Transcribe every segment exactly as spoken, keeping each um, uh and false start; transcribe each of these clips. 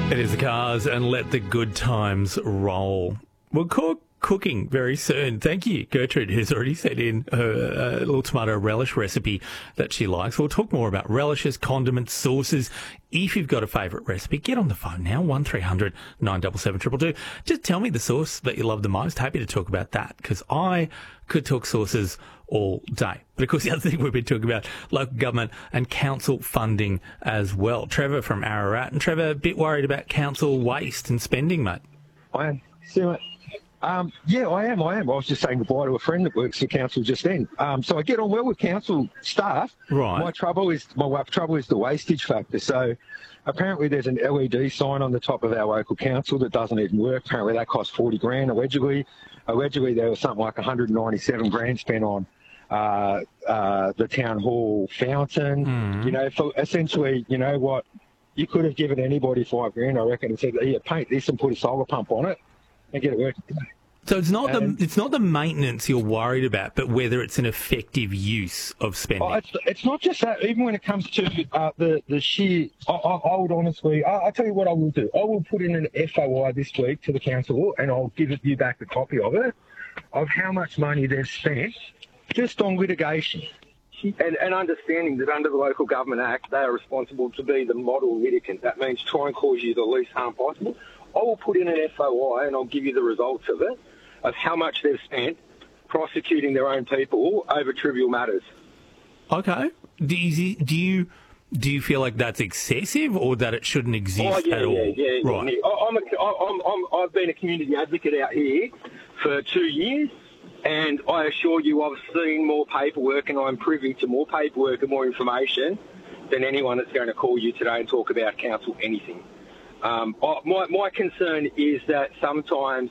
It is the Cars and let the good times roll. We'll cook cooking very soon. Thank you, Gertrude, who's already sent in her uh, little tomato relish recipe that she likes. We'll talk more about relishes, condiments, sauces. If you've got a favourite recipe, get on the phone now, one three hundred nine seven seven two two two. Just tell me the sauce that you love the most. Happy to talk about that, because I could talk sauces all day. But of course, the other thing we've been talking about, local government and council funding as well. Trevor from Ararat. And Trevor, a bit worried about council waste and spending, mate. I am. See what? Um, yeah, I am. I am. I was just saying goodbye to a friend that works for council just then. Um, so I get on well with council staff. Right. My trouble is my trouble is the wastage factor. So apparently there's an L E D sign on the top of our local council that doesn't even work. Apparently that costs forty grand. Allegedly, allegedly there was something like one hundred ninety-seven grand spent on uh, uh, the town hall fountain. Mm. You know, for essentially, you know what, you could have given anybody five grand, I reckon, and said, "Here, paint this and put a solar pump on it and get it working." So it's not um, the it's not the maintenance you're worried about, but whether it's an effective use of spending. Oh, it's, it's not just that. Even when it comes to uh, the the sheer, I, I, I would honestly, I, I'll tell you what I will do. I will put in an F O I this week to the council, and I'll give it, you back the copy of it, of how much money they've spent just on litigation. And, and understanding that under the Local Government Act, they are responsible to be the model litigant. That means try and cause you the least harm possible. I will put in an F O I and I'll give you the results of it, of how much they've spent prosecuting their own people over trivial matters. Okay. Do you do you, do you feel like that's excessive, or that it shouldn't exist oh, yeah, at all? Yeah, yeah, right. yeah. I'm a, I'm, I'm, I've been a community advocate out here for two years, and I assure you I've seen more paperwork, and I'm privy to more paperwork and more information than anyone that's going to call you today and talk about council anything. Um, I, my, my concern is that sometimes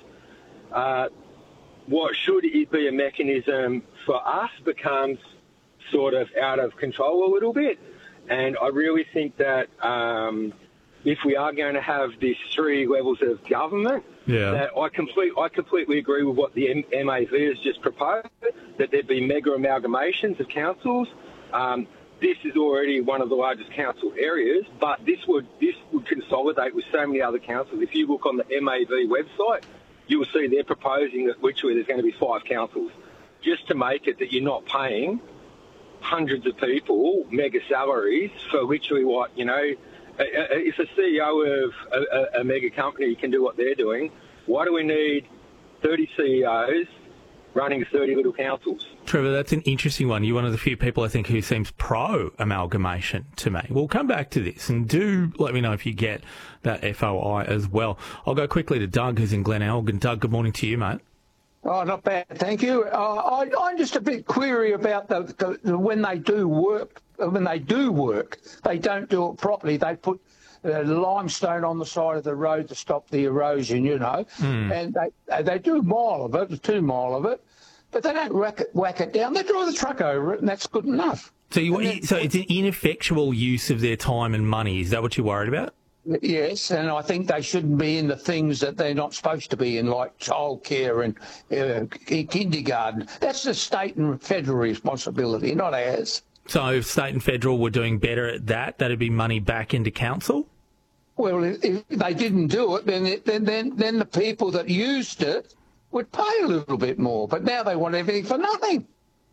uh, what should be a mechanism for us becomes sort of out of control a little bit. And I really think that um, if we are going to have these three levels of government, yeah. that I, complete, I completely agree with what the M A V has just proposed, that there'd be mega amalgamations of councils. Um, This is already one of the largest council areas, but this would this would consolidate with so many other councils. If you look on the M A V website, you will see they're proposing that literally there's going to be five councils, just to make it that you're not paying hundreds of people mega salaries for literally what, you know, if a C E O of a, a, a mega company can do what they're doing, why do we need thirty C E Os running thirty little councils? Trevor, that's an interesting one. You're one of the few people, I think, who seems pro-amalgamation to me. We'll come back to this, and do let me know if you get that F O I as well. I'll go quickly to Doug, who's in Glen Elg. Doug, good morning to you, mate. Oh, not bad, thank you. Uh, I, I'm just a bit query about the, the, the when they do work. When they do work, they don't do it properly. They put uh, limestone on the side of the road to stop the erosion, you know, mm. and they they do a mile of it, two mile of it, but they don't whack it, whack it down. They drive the truck over it, and that's good enough. So, you, then, so it's an ineffectual use of their time and money. Is that what you're worried about? Yes, and I think they shouldn't be in the things that they're not supposed to be in, like childcare and uh, kindergarten. That's the state and federal responsibility, not ours. So if state and federal were doing better at that, that'd be money back into council? Well, if they didn't do it, then it, then, then then the people that used it would pay a little bit more. But now they want everything for nothing.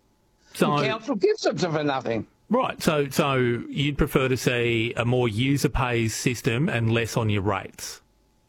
So the council gives them for nothing. Right. So so you'd prefer to see a more user pays system and less on your rates?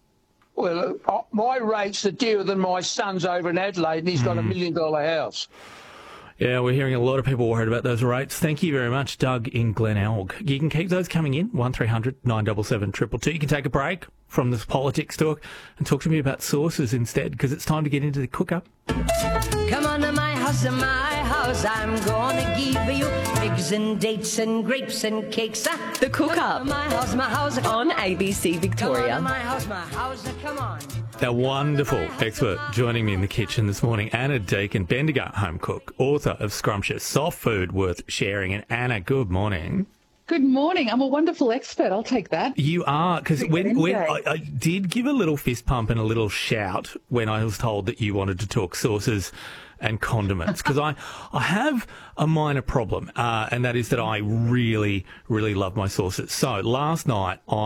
Well, uh, my rates are dearer than my son's over in Adelaide, and he's got mm. a million dollar house. Yeah, we're hearing a lot of people worried about those rates. Thank you very much, Doug in Glen Elg. You can keep those coming in, one three hundred nine seven seven two two two. You can take a break from this politics talk and talk to me about sauces instead, because it's time to get into the cook-up. Come on to my house, in my house, I'm gonna give you figs and dates and grapes and cakes. The Cook-Up my house, my house, on A B C Victoria. Come on to my house, my house, come on. Our wonderful expert joining me in the kitchen this morning, Anna Deakin, Bendigo home cook, author of Scrumptious, Soft Food Worth Sharing. And Anna, good morning. Good morning. I'm a wonderful expert. I'll take that. You are, because when, when I, I did give a little fist pump and a little shout when I was told that you wanted to talk sauces and condiments, because I, I have a minor problem, uh, and that is that I really, really love my sauces. So last night I